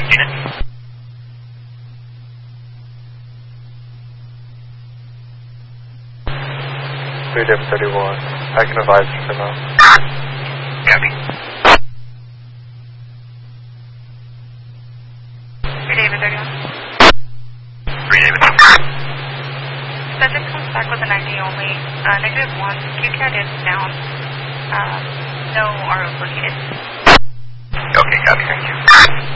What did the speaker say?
Unit. 3-31. I can advise you for now. Copy. 3-David 31. 3-David. Subject comes back with a 90 only. -1. QCAT is down. No ROs located. Okay, copy. Thank you.